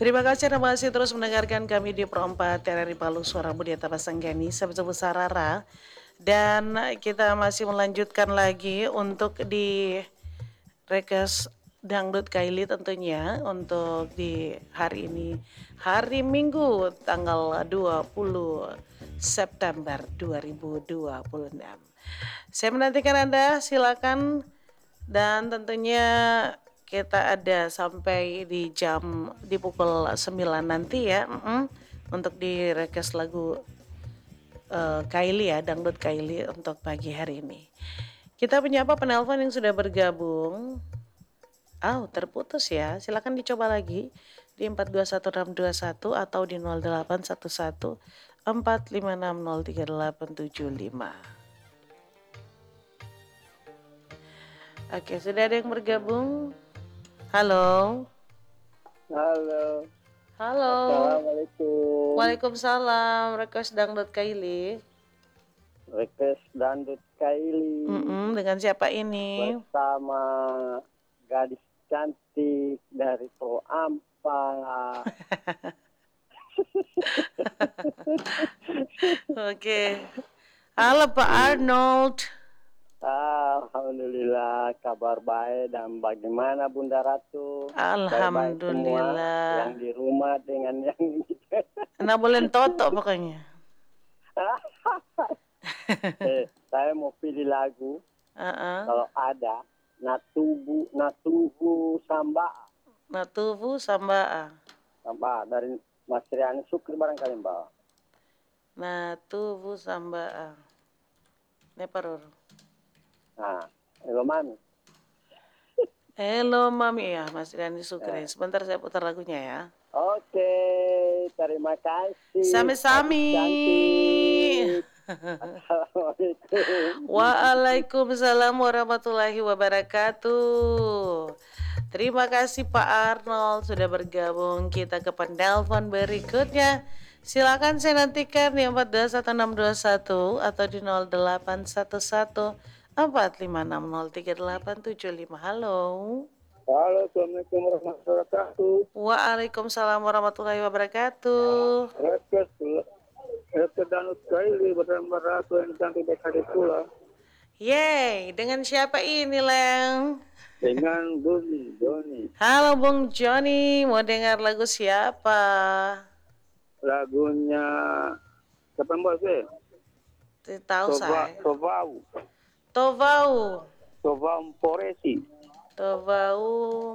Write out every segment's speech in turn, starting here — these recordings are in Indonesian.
Terima kasih Anda masih terus mendengarkan kami di Pro 4 TRRI Palu Suara Budi Tapasanggani Sahabat Sarara. Dan kita masih melanjutkan lagi untuk di Rekes Dangdut Kaili tentunya untuk di hari ini, hari Minggu tanggal 20 September 2026. Saya menantikan Anda, silakan, dan tentunya kita ada sampai di pukul 9 nanti ya, untuk di request lagu Kylie ya, dangdut Kylie untuk pagi hari ini. Kita menyapa penelpon yang sudah bergabung. Terputus ya. Silakan dicoba lagi di 421621 atau di 0811 456037875. Oke, sudah ada yang bergabung. Halo. Halo. Halo. Assalamualaikum. Waalaikumsalam. Request dangdut Kylie. Request dangdut Kylie. Dengan siapa ini? Bersama gadis cantik dari Pro Ampa. Oke. Halo Pak Arnold. Alhamdulillah, kabar baik. Dan bagaimana Bunda Ratu? Alhamdulillah. Yang di rumah dengan yang Nggak boleh toto pokoknya. Saya mau pilih lagu. Kalau ada Natubu Samba. Natubu Samba. Samba dari Mas Riani Sukri barangkali Mbak. Natubu Samba. Neparor. Halo Mami. Halo Mami ya, Mas Riani Sukri. Sebentar saya putar lagunya ya. Oke, terima kasih. Sami-sami. Assalamualaikum. Waalaikumsalam warahmatullahi wabarakatuh. Terima kasih Pak Arnold sudah bergabung. Kita ke penelpon berikutnya. Silakan saya nantikan di 421621 atau di 0811 456037875. Halo. Halo, Assalamualaikum warahmatullahi wabarakatuh. Waalaikumsalam warahmatullahi wabarakatuh. Request dangdut Kylie bersama Ratu yang cantik dari pula. Yeay, dengan siapa ini, Leng? Dengan Joni. Halo Bung Joni, mau dengar lagu siapa? Lagunya siapa Mbak sih? Tahu saya. Tovau Poresi. Tovau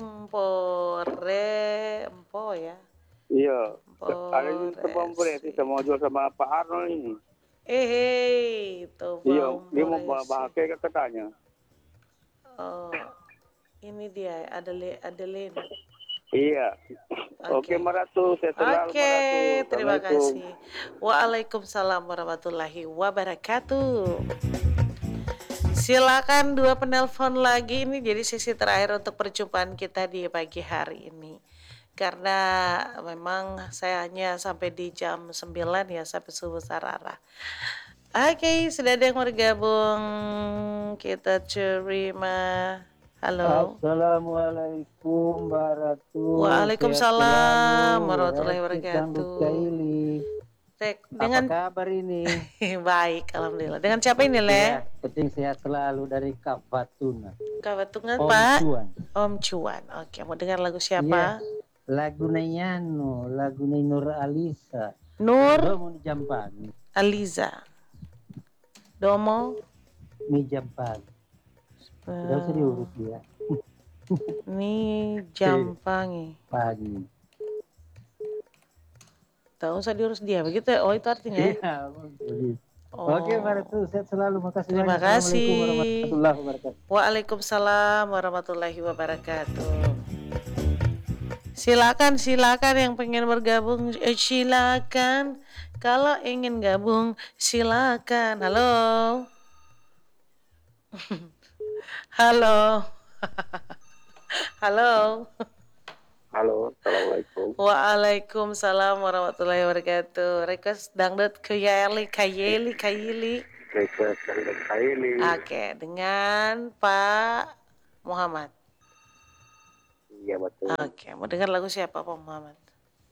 Empo ya. Iya. Ada ini Tovau Poresi sama jual sama Pak Arnold ini. Tovau Iya, dia mau Poresi. pakai katanya. Oh, ini dia Adeline. Iya. Oke, Maratu, saya selalu Oke, terima kasih. Waalaikumsalam warahmatullahi wabarakatuh. Silakan dua penelpon lagi, ini jadi sesi terakhir untuk perjumpaan kita di pagi hari ini. Karena memang saya hanya sampai di jam 9 ya, sampai subuh sarara. Oke, sudah ada yang bergabung. Kita terima. Halo. Assalamualaikum Mbak Ratu. Waalaikumsalam warahmatullahi wabarakatuh. Apa kabar ini? Baik, alhamdulillah. Dengan siapa ini, Le? Penting sehat selalu dari Kavatuna. Kavatuna, Om Pak? Cuan. Om Cuan. Oke, mau dengar lagu siapa? Lagu Nayano, lagu Nur Alisa. Nur Domo Jampang. Aliza. Domo Mi Jampang. Tidak usah diurus dia. Ni Jampangi. Pagi. Tak usah diurus dia, begitu ya? Oh, itu artinya? Iya, Oke, Mbak Ratu, sehat selalu. Makasih Terima banyak. kasih. Assalamualaikum warahmatullahi wabarakatuh. Waalaikumsalam warahmatullahi wabarakatuh. Silakan yang pengen bergabung, silakan. Kalau ingin gabung, silakan. Halo. Halo. Halo, Assalamualaikum. Waalaikumsalam warahmatullahi wabarakatuh. Request dangdut Kayeli. Request dangdut Kylie. Oke, dengan Pak Muhammad. Iya betul. Oke, mau dengar lagu siapa Pak Muhammad?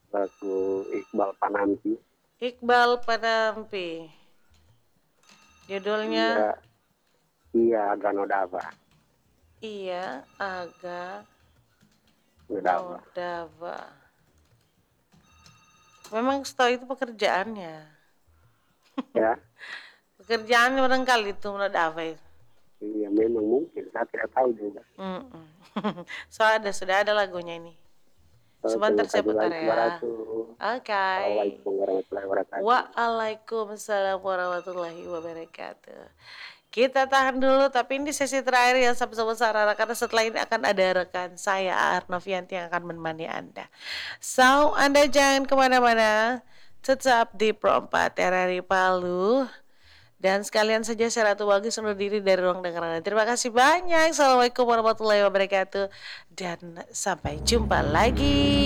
lagu Iqbal Panampi. Iqbal Panampi. Judulnya? Iya, Aga Nodava. Iya, Aga Nodava. Nodava. Memang setahu itu pekerjaannya. Ya, Pekerjaannya barangkali itu Nodava itu. iya memang mungkin, saya tidak tahu juga. Sudah ada lagunya ini. Sebentar saya putar ya. Oke. Assalamualaikum warahmatullahi wabarakatuh. Waalaikumsalam warahmatullahi wabarakatuh. Kita tahan dulu, tapi ini sesi terakhir ya sahabat-sahabat Sarara, karena setelah ini akan ada rekan saya Arnovianti yang akan menemani Anda. So, Anda jangan kemana-mana, tetap di Pro 4 RRI Palu. Dan sekalian saja saya Ratu Bagus undur diri dari ruang dengar Anda. Terima kasih banyak. Assalamualaikum warahmatullahi wabarakatuh. Dan sampai jumpa lagi.